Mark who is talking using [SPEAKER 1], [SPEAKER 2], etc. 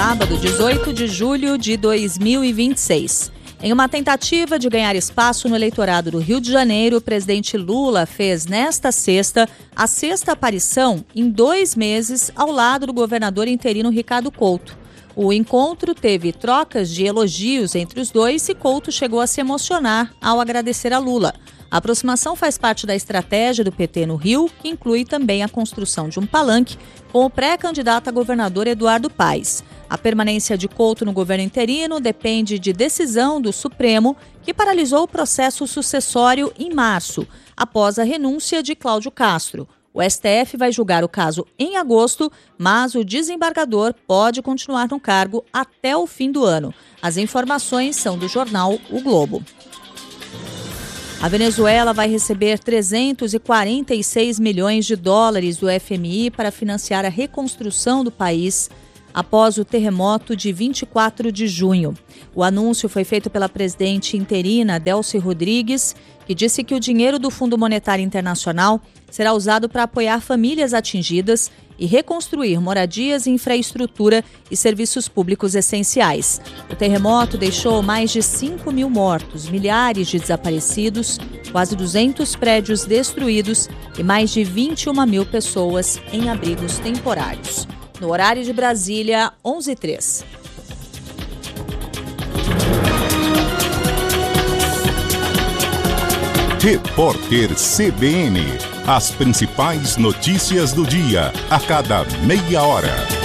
[SPEAKER 1] sábado, 18 de julho de 2026. Em uma tentativa de ganhar espaço no eleitorado do Rio de Janeiro, o presidente Lula fez nesta sexta a sexta aparição em 2 meses ao lado do governador interino Ricardo Couto. O encontro teve trocas de elogios entre os dois e Couto chegou a se emocionar ao agradecer a Lula. A aproximação faz parte da estratégia do PT no Rio, que inclui também a construção de um palanque com o pré-candidato a governador Eduardo Paes. A permanência de Couto no governo interino depende de decisão do Supremo, que paralisou o processo sucessório em março, após a renúncia de Cláudio Castro. O STF vai julgar o caso em agosto, mas o desembargador pode continuar no cargo até o fim do ano. As informações são do jornal O Globo. A Venezuela vai receber 346 milhões de dólares do FMI para financiar a reconstrução do país após o terremoto de 24 de junho. O anúncio foi feito pela presidente interina Delcy Rodrigues, que disse que o dinheiro do Fundo Monetário Internacional será usado para apoiar famílias atingidas e reconstruir moradias, infraestrutura e serviços públicos essenciais. O terremoto deixou mais de 5 mil mortos, milhares de desaparecidos, quase 200 prédios destruídos e mais de 21 mil pessoas em abrigos temporários. No horário de Brasília, 11h03.
[SPEAKER 2] Repórter CBN. As principais notícias do dia, a cada meia hora.